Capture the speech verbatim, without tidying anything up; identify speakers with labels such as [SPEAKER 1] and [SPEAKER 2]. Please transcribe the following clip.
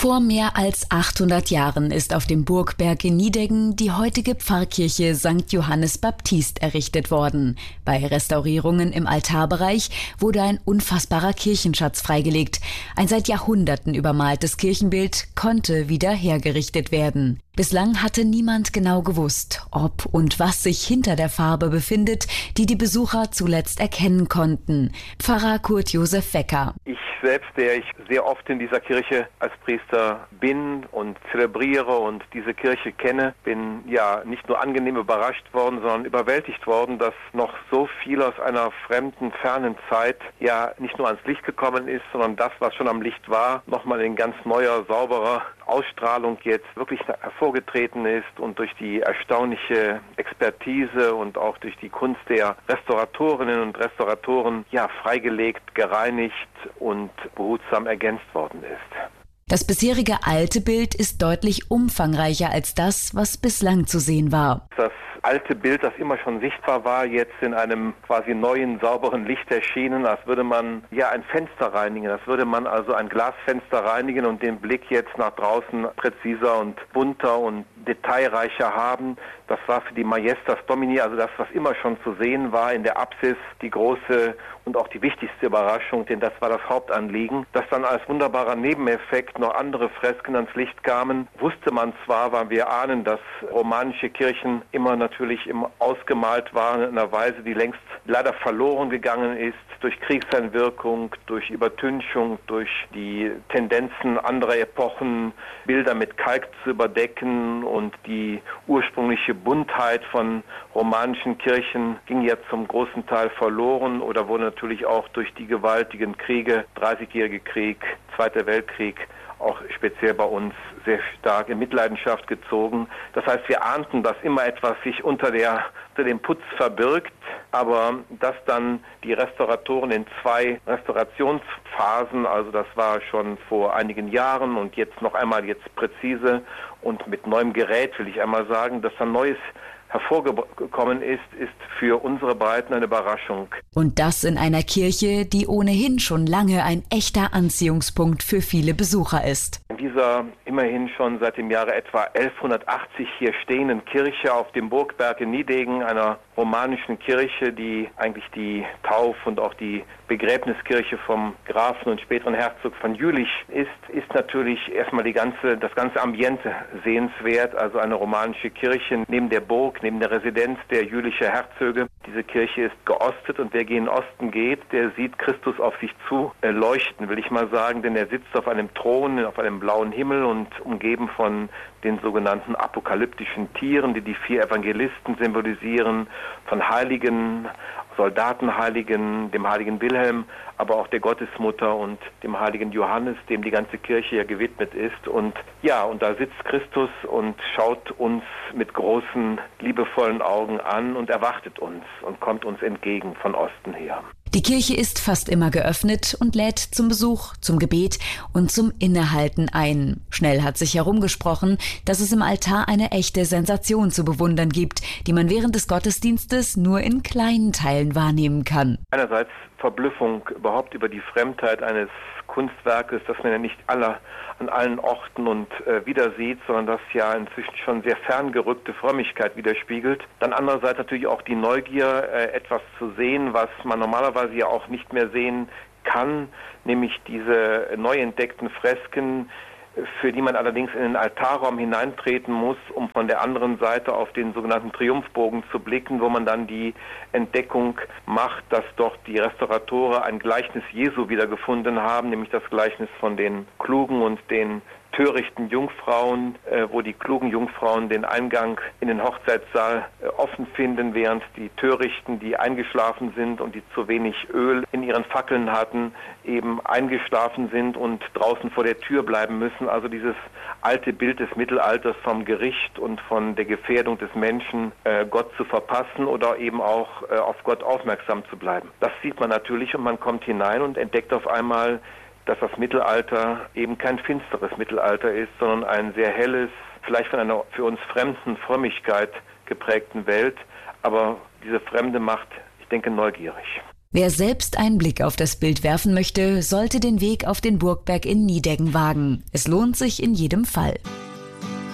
[SPEAKER 1] Vor mehr als achthundert Jahren ist auf dem Burgberg in Nideggen die heutige Pfarrkirche Sankt Johannes Baptist errichtet worden. Bei Restaurierungen im Altarbereich wurde ein unfassbarer Kirchenschatz freigelegt. Ein seit Jahrhunderten übermaltes Kirchenbild konnte wieder hergerichtet werden. Bislang hatte niemand genau gewusst, ob und was sich hinter der Farbe befindet, die die Besucher zuletzt erkennen konnten. Pfarrer Kurt Josef Wecker.
[SPEAKER 2] Ich selbst, der ich sehr oft in dieser Kirche als Priester bin und zelebriere und diese Kirche kenne, bin ja nicht nur angenehm überrascht worden, sondern überwältigt worden, dass noch so viel aus einer fremden, fernen Zeit ja nicht nur ans Licht gekommen ist, sondern das, was schon am Licht war, nochmal in ganz neuer, sauberer Ausstrahlung jetzt wirklich hervorgetreten ist und durch die erstaunliche Expertise und auch durch die Kunst der Restauratorinnen und Restauratoren ja freigelegt, gereinigt und behutsam ergänzt worden ist.
[SPEAKER 1] Das bisherige alte Bild ist deutlich umfangreicher als das, was bislang zu sehen war.
[SPEAKER 2] Das alte Bild, das immer schon sichtbar war, jetzt in einem quasi neuen, sauberen Licht erschienen, als würde man ja ein Fenster reinigen, als würde man also ein Glasfenster reinigen und den Blick jetzt nach draußen präziser und bunter und detailreicher haben. Das war für die Majestas Domini, also das, was immer schon zu sehen war in der Apsis, die große und auch die wichtigste Überraschung, denn das war das Hauptanliegen. Dass dann als wunderbarer Nebeneffekt noch andere Fresken ans Licht kamen, wusste man zwar, weil wir ahnen, dass romanische Kirchen immer natürlich im ausgemalt waren in einer Weise, die längst leider verloren gegangen ist, durch Kriegseinwirkung, durch Übertünchung, durch die Tendenzen anderer Epochen, Bilder mit Kalk zu überdecken und die ursprüngliche Buntheit von romanischen Kirchen ging ja zum großen Teil verloren oder wurde natürlich auch durch die gewaltigen Kriege, dreißigjährige Krieg, Zweiter Weltkrieg, auch speziell bei uns sehr stark in Mitleidenschaft gezogen. Das heißt, wir ahnten, dass immer etwas sich unter der unter dem Putz verbirgt, aber dass dann die Restauratoren in zwei Restaurationsphasen, also das war schon vor einigen Jahren und jetzt noch einmal jetzt präzise und mit neuem Gerät, will ich einmal sagen, dass dann Neues hervorgekommen ist, ist für unsere Breiten eine Überraschung.
[SPEAKER 1] Und das in einer Kirche, die ohnehin schon lange ein echter Anziehungspunkt für viele Besucher ist.
[SPEAKER 2] In dieser immerhin schon seit dem Jahre etwa elfhundertachtzig hier stehenden Kirche auf dem Burgberg in Nideggen, einer romanischen Kirche, die eigentlich die Tauf- und auch die Begräbniskirche vom Grafen und späteren Herzog von Jülich ist, ist natürlich erstmal die ganze, das ganze Ambiente sehenswert. Also eine romanische Kirche neben der Burg, neben der Residenz der Jülicher Herzöge. Diese Kirche ist geostet und wer gen Osten geht, der sieht Christus auf sich zu äh, leuchten, will ich mal sagen, denn er sitzt auf einem Thron, auf einem blauen Himmel und umgeben von den sogenannten apokalyptischen Tieren, die die vier Evangelisten symbolisieren, von Heiligen, Soldatenheiligen, dem heiligen Wilhelm, aber auch der Gottesmutter und dem heiligen Johannes, dem die ganze Kirche ja gewidmet ist. Und ja, und da sitzt Christus und schaut uns mit großen, liebevollen Augen an und erwartet uns und kommt uns entgegen von Osten her.
[SPEAKER 1] Die Kirche ist fast immer geöffnet und lädt zum Besuch, zum Gebet und zum Innehalten ein. Schnell hat sich herumgesprochen, dass es im Altar eine echte Sensation zu bewundern gibt, die man während des Gottesdienstes nur in kleinen Teilen wahrnehmen kann.
[SPEAKER 2] Einerseits Verblüffung überhaupt über die Fremdheit eines Kunstwerkes, das man ja nicht aller, an allen Orten und äh, wieder sieht, sondern das ja inzwischen schon sehr ferngerückte Frömmigkeit widerspiegelt. Dann andererseits natürlich auch die Neugier, äh, etwas zu sehen, was man normalerweise ja auch nicht mehr sehen kann, nämlich diese neu entdeckten Fresken, für die man allerdings in den Altarraum hineintreten muss, um von der anderen Seite auf den sogenannten Triumphbogen zu blicken, wo man dann die Entdeckung macht, dass dort die Restauratoren ein Gleichnis Jesu wiedergefunden haben, nämlich das Gleichnis von den klugen und den törichten Jungfrauen, äh, wo die klugen Jungfrauen den Eingang in den Hochzeitssaal äh, offen finden, während die törichten, die eingeschlafen sind und die zu wenig Öl in ihren Fackeln hatten, eben eingeschlafen sind und draußen vor der Tür bleiben müssen. Also dieses alte Bild des Mittelalters vom Gericht und von der Gefährdung des Menschen, äh, Gott zu verpassen oder eben auch äh, auf Gott aufmerksam zu bleiben. Das sieht man natürlich und man kommt hinein und entdeckt auf einmal, dass das Mittelalter eben kein finsteres Mittelalter ist, sondern ein sehr helles, vielleicht von einer für uns fremden Frömmigkeit geprägten Welt. Aber diese Fremde macht, ich denke, neugierig.
[SPEAKER 1] Wer selbst einen Blick auf das Bild werfen möchte, sollte den Weg auf den Burgberg in Nideggen wagen. Es lohnt sich in jedem Fall.